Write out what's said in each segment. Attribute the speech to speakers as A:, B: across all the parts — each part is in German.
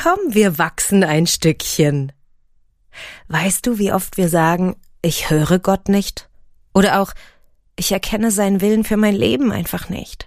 A: Komm, wir wachsen ein Stückchen. Weißt du, wie oft wir sagen, ich höre Gott nicht? Oder auch, ich erkenne seinen Willen für mein Leben einfach nicht.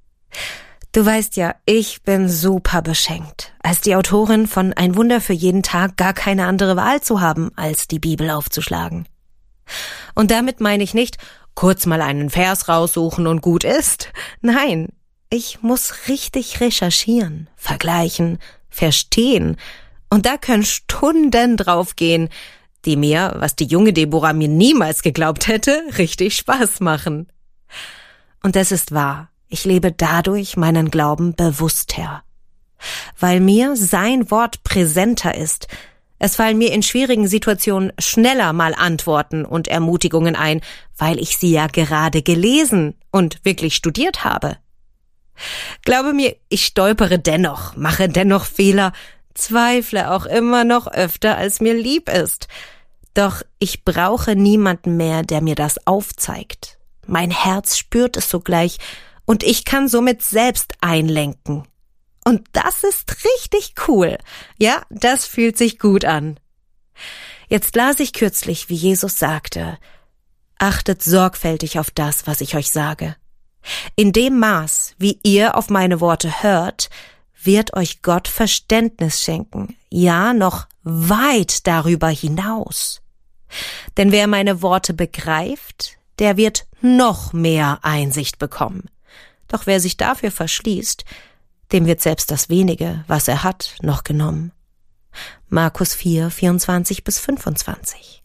A: Du weißt ja, ich bin super beschenkt, als die Autorin von Ein Wunder für jeden Tag gar keine andere Wahl zu haben, als die Bibel aufzuschlagen. Und damit meine ich nicht, kurz mal einen Vers raussuchen und gut ist. Nein, ich muss richtig recherchieren, vergleichen, verstehen. Und da können Stunden draufgehen, die mir, was die junge Deborah mir niemals geglaubt hätte, richtig Spaß machen. Und das ist wahr. Ich lebe dadurch meinen Glauben bewusster. Weil mir sein Wort präsenter ist. Es fallen mir in schwierigen Situationen schneller mal Antworten und Ermutigungen ein, weil ich sie ja gerade gelesen und wirklich studiert habe. Glaube mir, ich stolpere dennoch, mache dennoch Fehler, zweifle auch immer noch öfter, als mir lieb ist. Doch ich brauche niemanden mehr, der mir das aufzeigt. Mein Herz spürt es sogleich und ich kann somit selbst einlenken. Und das ist richtig cool. Ja, das fühlt sich gut an. Jetzt las ich kürzlich, wie Jesus sagte, achtet sorgfältig auf das, was ich euch sage. In dem Maß, wie ihr auf meine Worte hört, wird euch Gott Verständnis schenken, ja noch weit darüber hinaus. Denn wer meine Worte begreift, der wird noch mehr Einsicht bekommen. Doch wer sich dafür verschließt, dem wird selbst das wenige, was er hat, noch genommen. Markus 4, 24-25.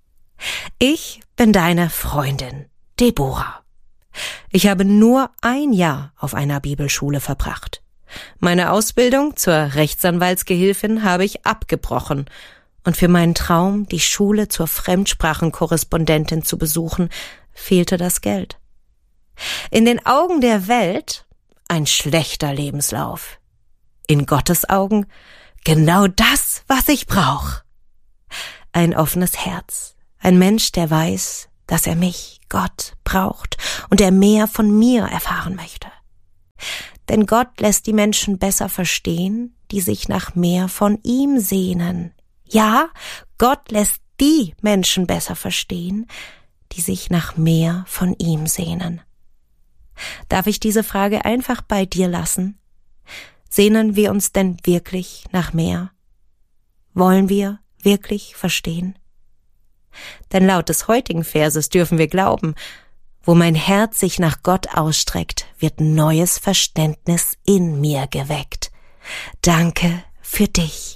A: Ich bin deine Freundin, Deborah. Ich habe nur ein Jahr auf einer Bibelschule verbracht. Meine Ausbildung zur Rechtsanwaltsgehilfin habe ich abgebrochen und für meinen Traum, die Schule zur Fremdsprachenkorrespondentin zu besuchen, fehlte das Geld. In den Augen der Welt ein schlechter Lebenslauf. In Gottes Augen genau das, was ich brauche. Ein offenes Herz, ein Mensch, der weiß, dass er mich, Gott, braucht und der mehr von mir erfahren möchte. Denn Gott lässt die Menschen besser verstehen, die sich nach mehr von ihm sehnen. Ja, Gott lässt die Menschen besser verstehen, die sich nach mehr von ihm sehnen. Darf ich diese Frage einfach bei dir lassen? Sehnen wir uns denn wirklich nach mehr? Wollen wir wirklich verstehen? Denn laut des heutigen Verses dürfen wir glauben, wo mein Herz sich nach Gott ausstreckt, wird neues Verständnis in mir geweckt. Danke für dich.